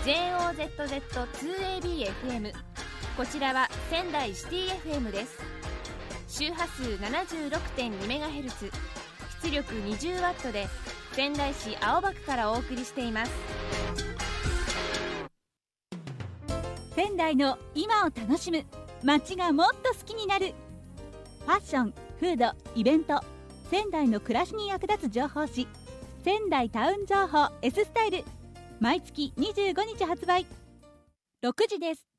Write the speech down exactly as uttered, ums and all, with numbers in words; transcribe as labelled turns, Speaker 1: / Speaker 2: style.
Speaker 1: ジェイオーゼットゼットツーエービーエフエム、 こちらは仙台シティ エフエム です。周波数 ななじゅうろくてんにメガヘルツ、 出力 にじゅうワット で仙台市青葉区からお送りしています。
Speaker 2: 仙台の今を楽しむ、街がもっと好きになる。ファッション、フード、イベント、仙台の暮らしに役立つ情報誌、仙台タウン情報 S スタイル、毎月にじゅうごにち発売。ろくじです。